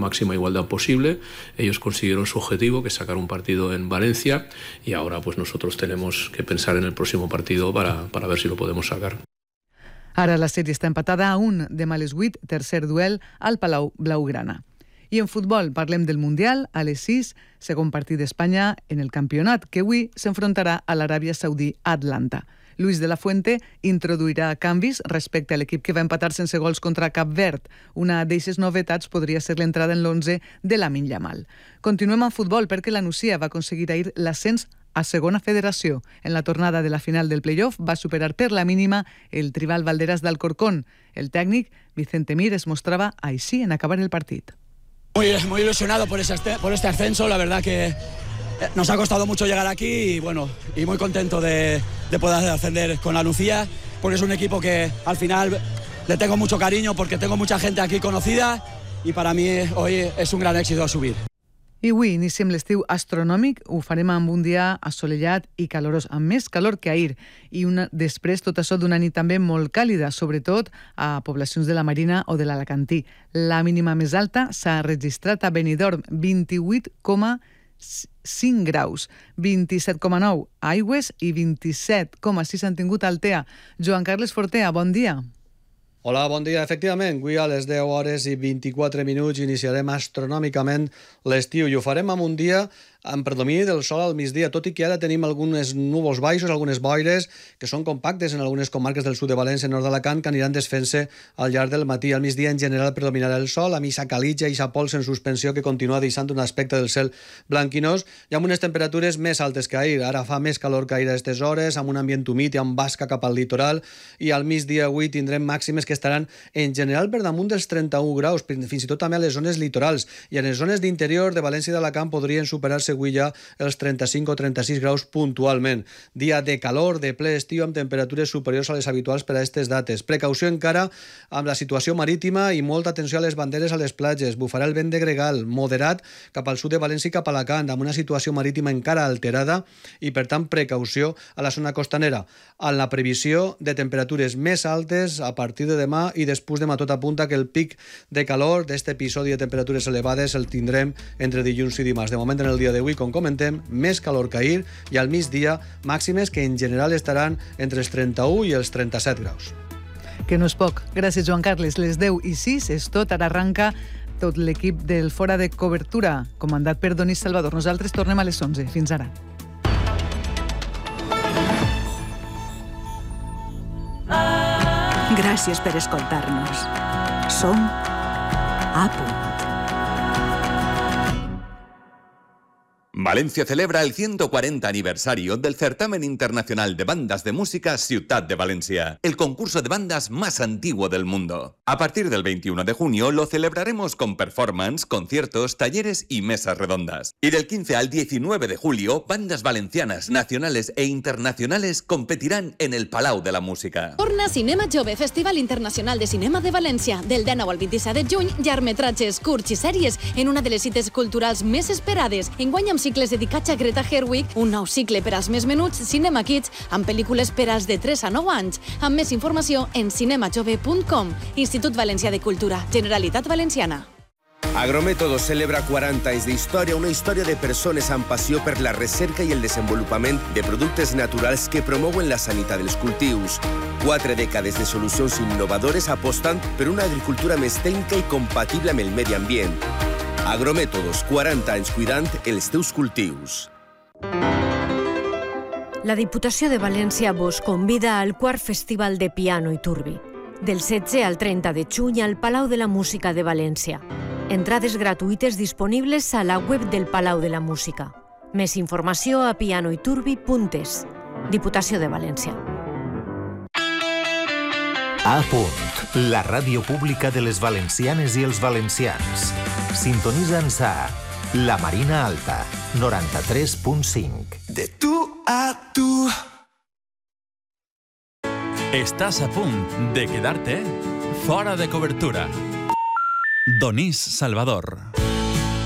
máxima igualdad posible. Ellos consiguieron su objetivo, que es sacar un partido en Valencia, y ahora pues nosotros tenemos que pensar en el próximo partido para ver si lo podemos sacar. Ara la sèrie està empatada a 1. Demà a les 8, tercer duel al Palau Blaugrana. I en futbol parlem del Mundial a les 6, segon partit d'Espanya en el campionat, que avui s'enfrontarà a l'Aràbia Saudí a Atlanta. Luis de la Fuente introduirà canvis respecte a l'equip que va empatar sense gols contra Cap Verd. Una d'eixes novetats podria ser l'entrada en l'11 de Lamine Yamal. Continuem amb futbol perquè la Nucia va aconseguir ahir l'ascens a segona federació. En la tornada de la final del playoff va superar per la mínima el Tribal Valderas d'Alcorcón. El técnico Vicente Mir es mostraba així en acabar el partido. Muy ilusionado por este ascenso, la verdad que nos ha costado mucho llegar aquí y muy contento de poder ascender con la Nucía, porque es un equipo que al final le tengo mucho cariño porque tengo mucha gente aquí conocida y para mí hoy es un gran éxito subir. I avui iniciem l'estiu astronòmic, ho farem amb un dia assolellat i calorós, amb més calor que ahir, i després tot això d'una nit també molt càlida, sobretot a poblacions de la Marina o de l'Alacantí. La mínima més alta s'ha registrat a Benidorm, 28,5 graus, 27,9 a Aigües i 27,6 han tingut a Altea. Joan Carles Fortea, bon dia. Hola, bon dia. Efectivament, avui a les 10 hores i 24 minuts iniciarem astronòmicament l'estiu i ho farem en un dia amb predomini del sol al migdia, tot i que ara tenim algunes núvols baixos, algunes boires que són compactes en algunes comarques del sud de València, nord d'Alacant, que aniran desfent-se al llarg del matí. Al migdia, en general, predominarà el sol, amb aquesta calitja i aquesta pols en suspensió que continua deixant un aspecte del cel blanquinós i amb unes temperatures més altes que ahir. Ara fa més calor que ahir a aquestes hores, amb un ambient humit i amb basca cap al litoral, i al migdia avui tindrem màximes que estaran en general per damunt dels 31 graus, fins i tot també a les zones litorals, i en les zones d'interior de València i d'Alacant podrien superar-se avui ja els 35 o 36 graus puntualment. Dia de calor, de ple estiu, amb temperatures superiors a les habituals per a aquestes dates. Precaució encara amb la situació marítima i molta atenció a les banderes a les platges. Bufarà el vent de gregal, moderat cap al sud de València i cap a Alacant, amb una situació marítima encara alterada i, per tant, precaució a la zona costanera. En la previsió de temperatures més altes a partir de demà i després demà tot apunta que el pic de calor d'aquest episodi de temperatures elevades el tindrem entre dilluns i dimarts. De moment, en el dia d'avui, com comentem, més calor que ahir i al migdia màximes que en general estaran entre els 31 i els 37 graus. Que no és poc. Gràcies, Joan Carles. Les 10 i 6 és tot. Ara arranca tot l'equip del Fora de Cobertura, comandat per Donís Salvador. Nosaltres tornem a les 11. Fins ara. Gràcies per escoltar-nos. Som a punt. Valencia celebra el 140 aniversario del Certamen Internacional de Bandas de Música Ciutat de Valencia, el concurso de bandas más antiguo del mundo. A partir del 21 de junio lo celebraremos con performance, conciertos, talleres y mesas redondas. Y del 15 al 19 de julio, bandas valencianes, nacionales e internacionales competirán en el Palau de la Música. Torna Cinema Jove, Festival Internacional de Cinema de València. Del 19 al 27 de juny, llargmetratges, curts i sèries en una de les cites culturals més esperades. Enguany amb cicles dedicats a Greta Gerwig, un nou cicle per als més menuts, Cinema Kids, amb pel·lícules per als de 3 a 9 anys. Amb més informació en cinemajove.com. Institut Valencià de Cultura, Generalitat Valenciana. Agrométodos celebra 40 anys d'història, una història de persones amb passió per la recerca i el desenvolupament de productes naturals que promouen la sanitat dels cultius. 4 dècades de solucions innovadores apostant per una agricultura més tècnica i compatible amb el medi ambient. Agrométodos, 40 anys cuidant els teus cultius. La Diputació de València vos convida al quart Festival de Piano i Turbi, del 16 al 30 de juny al Palau de la Música de València. Entrades gratuïtes disponibles a la web del Palau de la Música. Més informació a pianoiturbi.es. Diputació de València. A punt, la ràdio pública de les valencianes i els valencians. Sintonitza'ns a La Marina Alta, 93.5. De tu a tu. Estàs a punt de quedar-te fora de cobertura. Donís Salvador.